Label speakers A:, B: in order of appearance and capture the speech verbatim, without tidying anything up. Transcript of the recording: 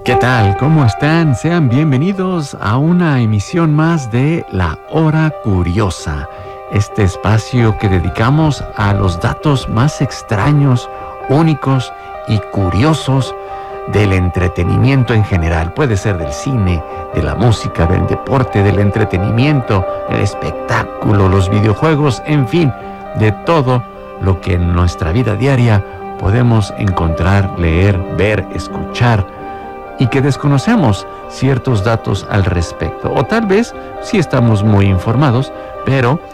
A: ¿Qué tal? ¿Cómo están? Sean bienvenidos a una emisión más de La Hora Curiosa, este espacio que dedicamos a los datos más extraños, únicos y curiosos del entretenimiento en general. Puede ser del cine, de la música, del deporte, del entretenimiento, el espectáculo, los videojuegos, en fin, de todo lo que en nuestra vida diaria podemos encontrar, leer, ver, escuchar, y que desconocemos ciertos datos al respecto. O tal vez sí estamos muy informados, pero